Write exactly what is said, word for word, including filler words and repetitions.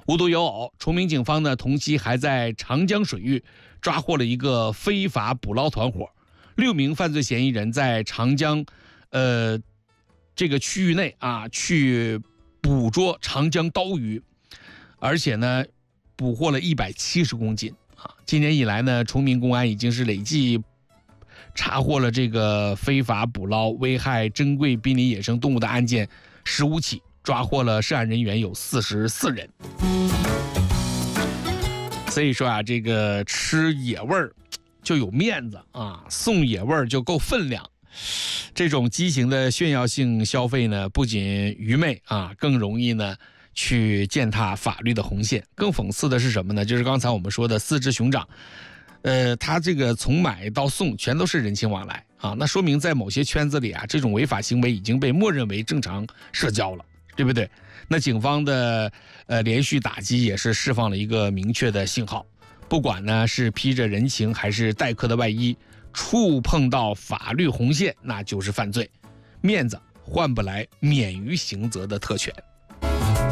无独有偶，崇明警方呢同期还在长江水域抓获了一个非法捕捞团伙，六名犯罪嫌疑人在长江，呃，这个区域内啊去捕捉长江刀鱼，而且呢捕获了一百七十公斤啊！今年以来呢，崇明公安已经是累计查获了这个非法捕捞危害珍贵濒临野生动物的案件十五起，抓获了涉案人员有四十四人。所以说啊，这个吃野味儿就有面子啊，送野味儿就够分量。这种畸形的炫耀性消费呢，不仅愚昧啊，更容易呢去践踏法律的红线。更讽刺的是什么呢？就是刚才我们说的四只熊掌，呃，他这个从买到送全都是人情往来啊，那说明在某些圈子里啊，这种违法行为已经被默认为正常社交了，对不对？那警方的呃连续打击也是释放了一个明确的信号，不管呢是披着人情还是待客的外衣，触碰到法律红线那就是犯罪，面子换不来免于刑责的特权。